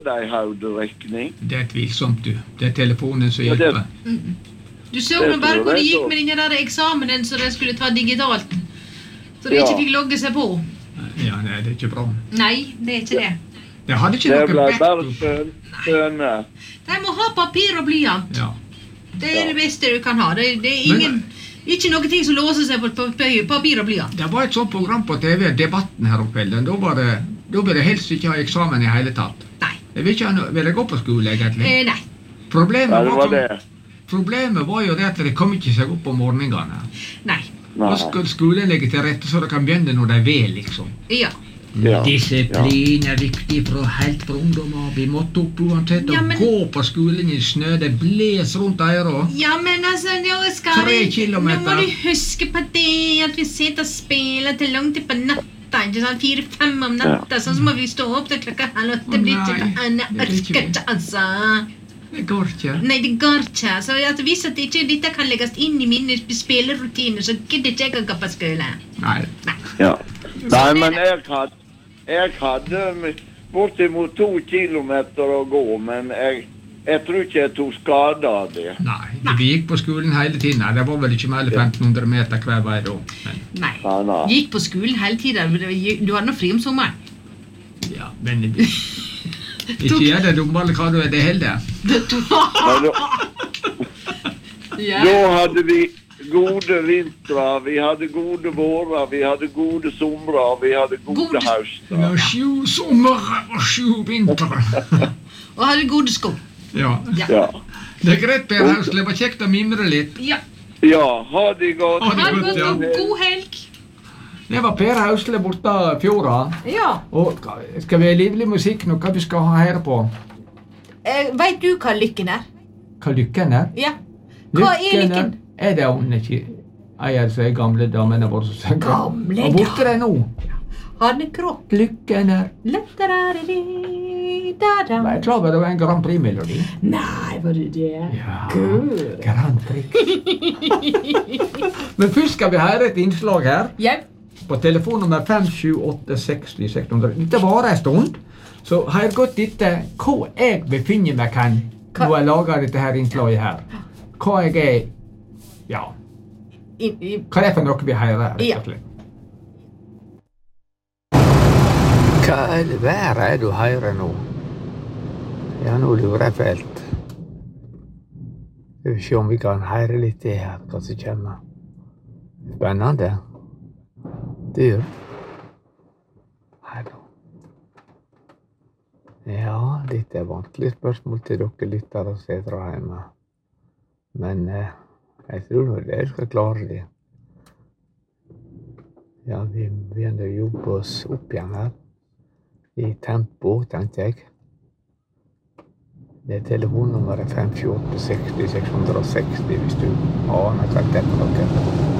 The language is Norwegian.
deg hoderekning? Det tvilsomt, du. Det telefonen som hjelper. Du så nå bare hvor det gikk med den der eksamenen så det skulle ta digitalt. Så de ikke fikk logge seg på. Ja, nei, det ikke bra. Nei, det ikke det. Det hadde ikke Det noe ble backup. bare spøne. De må ha papir og blyant. Ja. Det det beste du kan ha. Det ingen... Ikke noe ting som låser seg på papir og blyant. Det var et sånt program på TV, Debatten her oppe, da vil jeg helst ikke ha eksamen i hele tatt. Nei. Jeg vil jeg gå på skole, egentlig. Nei. Problemet var jo det at de kom ikke seg opp om morgenene. Nei. Da skulle skolen legge til rette så de kan begynne når de vil, liksom. Ja. Disiplin er viktig helt fra ungdommer. Vi måtte opp uansett og gå på skolen i snø. Det bles rundt øyre. Ja, men altså, nå 3 kilometer. Nå må du huske på det at vi sitter og spiller til langt på natta. Ikke sant? 4-5 om natta. Så må vi stå opp til klokka 7:30. Det blir ikke Anna orker ikke, altså. Det går ikke. Nei, det går ikke. Så hvis at ikke dette kan legges inn i mine spillerutiner, så gidder ikke jeg å gå på skole. Nei. Ja. Nei, men jeg hadde bortimot 2 kilometer å gå, men jeg tror ikke jeg tog skade av det. Nei, vi gikk på skolen hele tiden. Det var vel ikke mer enn 1500 meter hver vei da. Nei, gikk på skolen hele tiden. Du hadde noe fri om sommeren. Ja, men ikke gjør det dummere hva du er det heller. Da hadde vi gode vintrer, vi hadde gode vårer, vi hadde gode somrer, vi hadde gode høster. Ja, 7 sommer og 7 vintre. Og hadde gode sko. Ja. Det er greit, Per Hausle. Det var kjekt å mimre litt. Ja, ha det godt. ha det godt. God helg. Det var Per Hausle borte fjorda. Ja. Og skal vi ha livlig musikk nå? Hva vi skal ha her på? Vet du hva lykken er? Hva lykken er? Ja. Hva er lykken? Er det hun ikke eier seg gamle damene våre som søker? Gamle og borte det nå. Hanne Krogh. Lykken er. Nei, jeg tror det var en Grand Prix-melodi. Nei, var det det? Ja, Good. Grand Prix. Men først skal vi høre et innslag her. Ja. På telefonnummer 57860-600. Dette varer en stund, så hør godt etter hva jeg befinner meg hen når jeg lager dette her innslaget her. Hva jeg er, ja. Hva er det for noe vi hører her, rett og slett? Hva er det været du hører nå? Ja, nå lurer jeg fælt. Vi vil se om vi kan høre litt det her, hva som kommer. Spennende. Dyr. Her da. Ja, dette er vanskelig spørsmål til dere lyttere og sedere hjemme. Men jeg tror dere skal klare det. Ja, vi begynner å jobbe oss opp igjen her. I tempo, tenkte jeg. Det er telefonnummeret 57860-660 hvis du aner hva det er for dere.